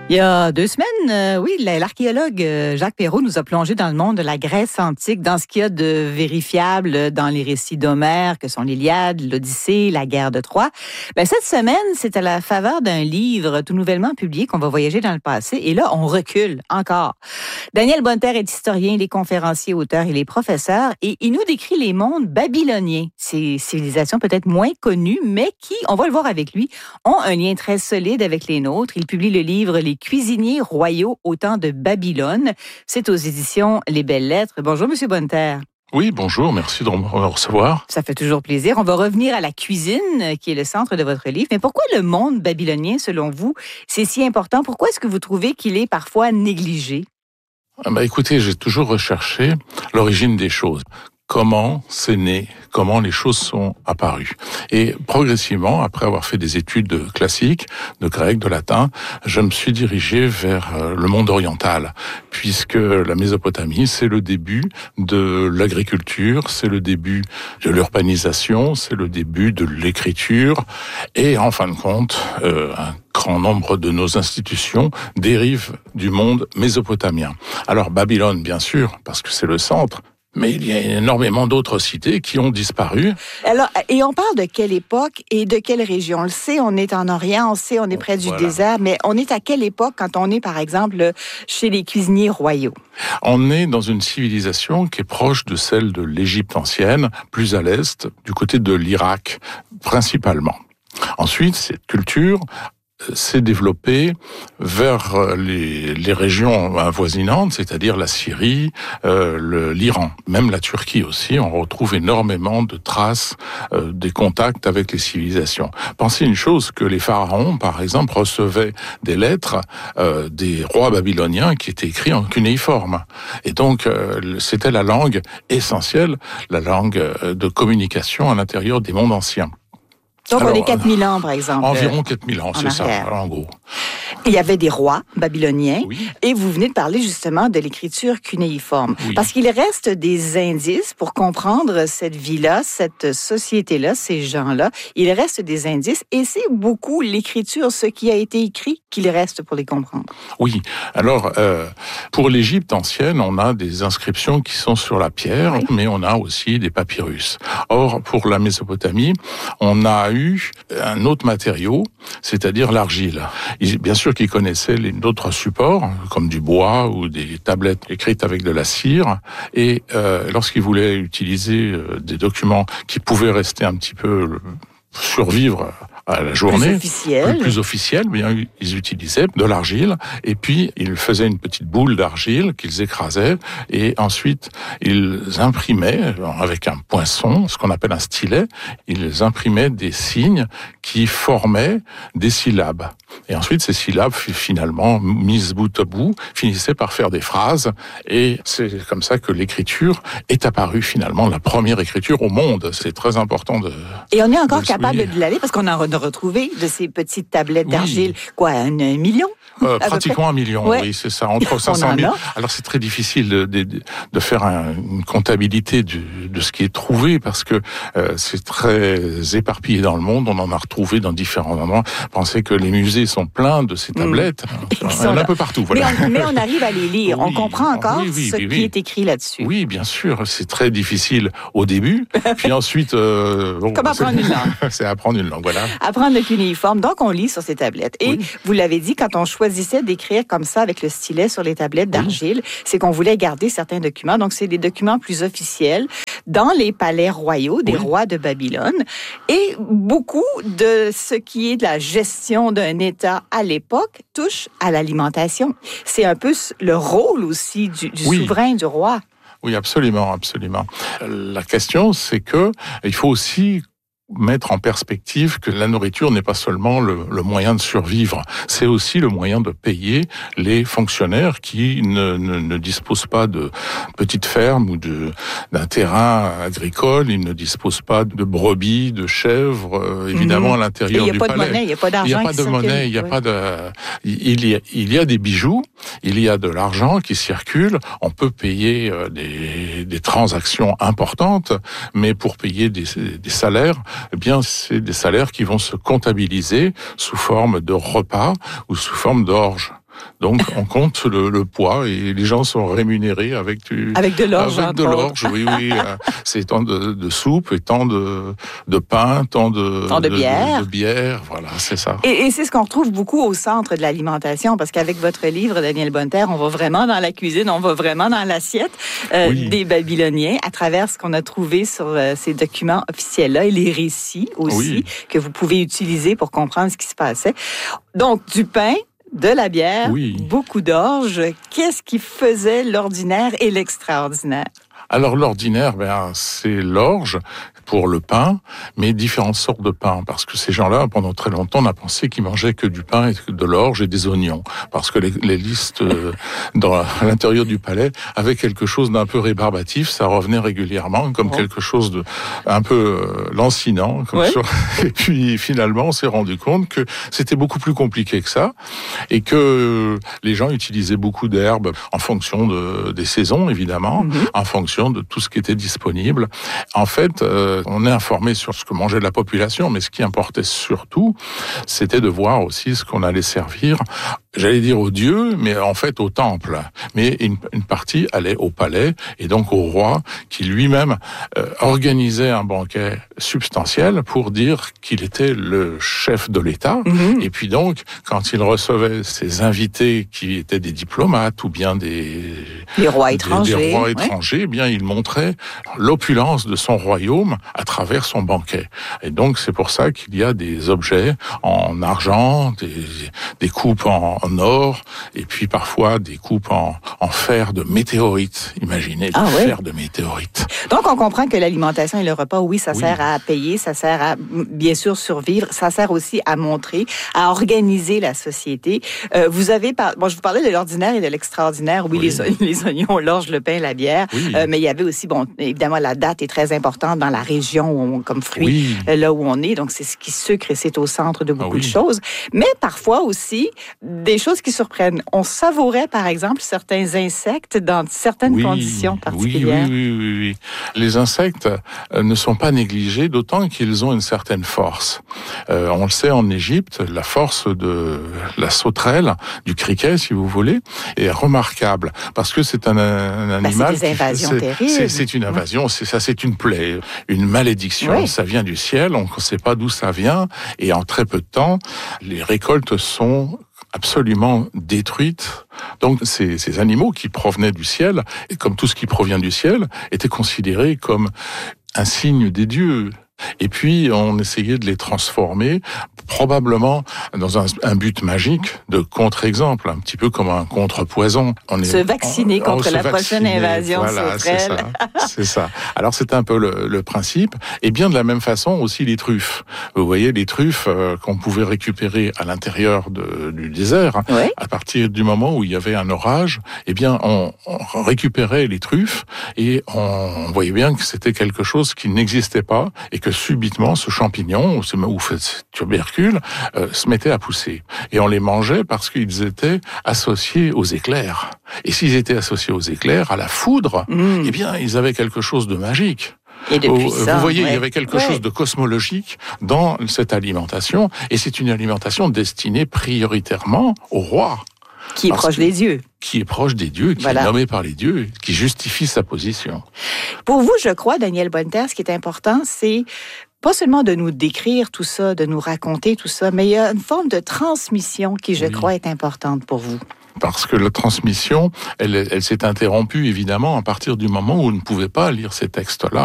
Il y a 2 semaines, l'archéologue Jacques Perrot nous a plongé dans le monde de la Grèce antique, dans ce qu'il y a de vérifiable dans les récits d'Homère, que sont l'Iliade, l'Odyssée, la guerre de Troie. Cette semaine, c'est à la faveur d'un livre tout nouvellement publié qu'on va voyager dans le passé. Et là, on recule encore. Daniel Bonneterre est historien, il est conférencier, auteur, il est professeur, et il nous décrit les mondes babyloniens. Ces civilisations peut-être moins connues, mais qui, on va le voir avec lui, ont un lien très solide avec les nôtres. Il publie le livre Les cuisiniers royaux au temps de Babylone. C'est aux éditions Les Belles Lettres. Bonjour, Monsieur Bonneterre. Oui, bonjour, merci de me recevoir. Ça fait toujours plaisir. On va revenir à la cuisine, qui est le centre de votre livre. Mais pourquoi le monde babylonien, selon vous, c'est si important? Pourquoi est-ce que vous trouvez qu'il est parfois négligé? Écoutez, j'ai toujours recherché l'origine des choses. Comment c'est né, comment les choses sont apparues. Et progressivement, après avoir fait des études classiques, de grec, de latin, je me suis dirigé vers le monde oriental, puisque la Mésopotamie, c'est le début de l'agriculture, c'est le début de l'urbanisation, c'est le début de l'écriture, et en fin de compte, un grand nombre de nos institutions dérivent du monde mésopotamien. Alors Babylone, bien sûr, parce que c'est le centre, mais il y a énormément d'autres cités qui ont disparu. Alors, et on parle de quelle époque et de quelle région? On le sait, on est en Orient, on sait, on est près du désert, mais on est à quelle époque quand on est, par exemple, chez les cuisiniers royaux? On est dans une civilisation qui est proche de celle de l'Égypte ancienne, plus à l'est, du côté de l'Irak, principalement. Ensuite, cette culture s'est développée vers les régions avoisinantes, c'est-à-dire la Syrie, l'Iran, même la Turquie aussi. On retrouve énormément de traces des contacts avec les civilisations. Pensez une chose, que les pharaons, par exemple, recevaient des lettres des rois babyloniens qui étaient écrits en cunéiforme. Et donc, c'était la langue essentielle, la langue de communication à l'intérieur des mondes anciens. Donc, on est 4000 ans, par exemple. Environ 4000 ans, c'est ça, en gros. Il y avait des rois babyloniens, oui. Et vous venez de parler justement de l'écriture cunéiforme. Oui. Parce qu'il reste des indices pour comprendre cette vie-là, cette société-là, ces gens-là. Il reste des indices, et c'est beaucoup l'écriture, ce qui a été écrit, qu'il reste pour les comprendre. Oui, alors, pour l'Égypte ancienne, on a des inscriptions qui sont sur la pierre, oui. Mais on a aussi des papyrus. Or, pour la Mésopotamie, on a eu un autre matériau, c'est-à-dire l'argile. Bien sûr qu'ils connaissaient d'autres supports, comme du bois ou des tablettes écrites avec de la cire, et lorsqu'ils voulaient utiliser des documents qui pouvaient rester un petit peu survivre à la journée, plus officielle, bien, ils utilisaient de l'argile, et puis ils faisaient une petite boule d'argile qu'ils écrasaient, et ensuite ils imprimaient avec un poinçon, ce qu'on appelle un stylet, ils imprimaient des signes qui formaient des syllabes. Et ensuite, ces syllabes, finalement, mises bout à bout, finissaient par faire des phrases, et c'est comme ça que l'écriture est apparue, finalement, la première écriture au monde. C'est très important de... Et on est encore capable de l'aller, parce qu'on en a retrouvé de ces petites tablettes d'argile, quoi, 1 million? Pratiquement 1 million, ouais. Oui, c'est ça, entre 500 000. Alors c'est très difficile de faire une comptabilité de ce qui est trouvé, parce que c'est très éparpillé dans le monde, on en a retrouvé dans différents endroits. Pensez que les musées sont pleins de ces tablettes, il y en a un peu partout. Voilà. Mais on arrive à les lire, on comprend encore ce qui est écrit là-dessus. Oui, bien sûr, c'est très difficile au début, puis ensuite... Comme apprendre une langue. C'est apprendre une langue, voilà. Apprendre le cunéiforme, donc on lit sur ces tablettes. Et vous l'avez dit, quand on choisissait d'écrire comme ça avec le stylet sur les tablettes d'argile, c'est qu'on voulait garder certains documents. Donc, c'est des documents plus officiels dans les palais royaux des rois de Babylone. Et beaucoup de ce qui est de la gestion d'un État à l'époque touche à l'alimentation. C'est un peu le rôle aussi du souverain, du roi. Oui, absolument, absolument. La question, c'est que il faut aussi mettre en perspective que la nourriture n'est pas seulement le moyen de survivre, c'est aussi le moyen de payer les fonctionnaires qui ne disposent pas de petites fermes ou d'un terrain agricole, ils ne disposent pas de brebis, de chèvres, évidemment à l'intérieur du palais. Il n'y a pas d'argent. Il n'y a pas de monnaie, il n'y a pas de... Il y a des bijoux, il y a de l'argent qui circule, on peut payer des transactions importantes, mais pour payer des salaires, eh bien, c'est des salaires qui vont se comptabiliser sous forme de repas ou sous forme d'orge. Donc, on compte le poids et les gens sont rémunérés avec de l'orge. Avec de l'orge, oui. C'est tant de soupe et tant de pain, tant de bière. De bière, voilà, c'est ça. Et c'est ce qu'on retrouve beaucoup au centre de l'alimentation, parce qu'avec votre livre, Daniel Bonneterre, on va vraiment dans la cuisine, on va vraiment dans l'assiette des Babyloniens, à travers ce qu'on a trouvé sur ces documents officiels-là et les récits aussi, que vous pouvez utiliser pour comprendre ce qui se passait. Donc, du pain, de la bière, beaucoup d'orge. Qu'est-ce qui faisait l'ordinaire et l'extraordinaire? Alors l'ordinaire, c'est l'orge pour le pain, mais différentes sortes de pain, parce que ces gens-là, pendant très longtemps, on a pensé qu'ils mangeaient que du pain, et de l'orge et des oignons, parce que les listes à l'intérieur du palais avaient quelque chose d'un peu rébarbatif, ça revenait régulièrement comme quelque chose de un peu lancinant, comme ça. Et puis finalement, on s'est rendu compte que c'était beaucoup plus compliqué que ça, et que les gens utilisaient beaucoup d'herbes en fonction des saisons, évidemment, en fonction de tout ce qui était disponible. En fait, on est informé sur ce que mangeait la population, mais ce qui importait surtout, c'était de voir aussi ce qu'on allait servir, j'allais dire aux dieux, mais en fait au temple. Mais une partie allait au palais, et donc au roi, qui lui-même organisait un banquet substantiel pour dire qu'il était le chef de l'État. Et puis donc, quand il recevait ses invités qui étaient des diplomates ou bien des rois étrangers, eh bien il montrait l'opulence de son royaume à travers son banquet. Et donc c'est pour ça qu'il y a des objets en argent, des coupes en or, et puis parfois des coupes en fer de météorites. Imaginez fer de météorites. Donc on comprend que l'alimentation et le repas, ça sert à payer, ça sert à bien sûr survivre, ça sert aussi à montrer, à organiser la société. Je vous parlais de l'ordinaire et de l'extraordinaire. Les oignons, l'orge, le pain, la bière, mais il y avait aussi, évidemment, la date est très importante dans la région comme fruit, là où on est. Donc c'est ce qui sucre et c'est au centre de beaucoup de choses. Mais parfois aussi des choses qui surprennent. On savourait, par exemple, certains insectes dans certaines conditions particulières. Oui. Les insectes ne sont pas négligés, d'autant qu'ils ont une certaine force. On le sait, en Égypte, la force de la sauterelle, du criquet, si vous voulez, est remarquable, parce que c'est un animal... c'est des invasions terribles. C'est une invasion, c'est une plaie, une malédiction. Ça vient du ciel, on ne sait pas d'où ça vient, et en très peu de temps, les récoltes sont absolument détruites. Donc ces animaux qui provenaient du ciel, et comme tout ce qui provient du ciel, étaient considérés comme un signe des dieux. Et puis, on essayait de les transformer, probablement dans un but magique de contre-exemple, un petit peu comme un contre-poison. Se vacciner contre la prochaine invasion sauterelle. C'est ça. Alors, c'est un peu le principe. Et bien, de la même façon, aussi les truffes. Vous voyez, les truffes qu'on pouvait récupérer à l'intérieur du désert, à partir du moment où il y avait un orage, eh bien, on récupérait les truffes et on voyait bien que c'était quelque chose qui n'existait pas et que subitement, ce champignon, ou ce tubercule, se mettait à pousser. Et on les mangeait parce qu'ils étaient associés aux éclairs. Et s'ils étaient associés aux éclairs, à la foudre, eh bien, ils avaient quelque chose de magique. Et de puissant, vous voyez, il y avait quelque chose de cosmologique dans cette alimentation, et c'est une alimentation destinée prioritairement au roi. Qui est proche des dieux. Qui est proche des dieux, qui est nommé par les dieux, qui justifie sa position. Pour vous, je crois, Daniel Bonneterre, ce qui est important, c'est pas seulement de nous décrire tout ça, de nous raconter tout ça, mais il y a une forme de transmission qui, je crois, est importante pour vous. Parce que la transmission, elle s'est interrompue, évidemment, à partir du moment où on ne pouvait pas lire ces textes-là